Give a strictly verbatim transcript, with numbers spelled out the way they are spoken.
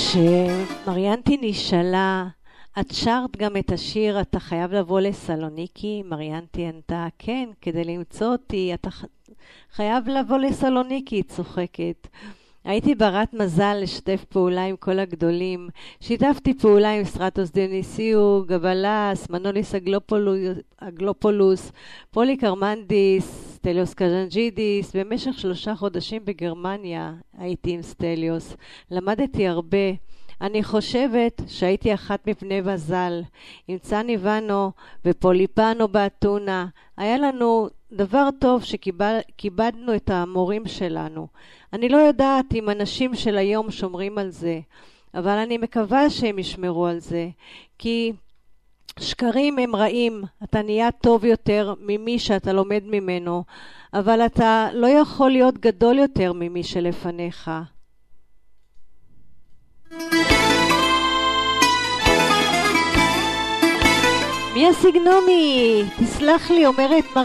כשמריאנטי נשאלה, את שרת גם את השיר "אתה חייב לבוא לסלוניקי"? מריאנטי ענתה, כן, כדי למצוא אותי אתה חייב לבוא לסלוניקי. היא צוחקת. הייתי ברת מזל לשתף פעולה עם כל הגדולים. שיתפתי פעולה עם סטרטוס דיוניסיו, גבלס, מנוליס אגלופולוס, אגלופולוס פולי קרמנדיס, סטליוס קז'נג'ידיס. במשך שלושה חודשים בגרמניה הייתי עם סטליוס. למדתי הרבה. אני חושבת שהייתי אחת מפני מזל. עם צאני ואנו ופוליפנו באתונה. היה לנו דבר טוב שכיבדנו את המורים שלנו. אני לא יודעת אם אנשים של היום שומרים על זה, אבל אני מקווה שהם ישמרו על זה, כי שקרים הם רעים. אתה נהיה טוב יותר ממי שאתה לומד ממנו, אבל אתה לא יכול להיות גדול יותר ממי שלפניך. מי הסגנומי? תסלח לי, אומרת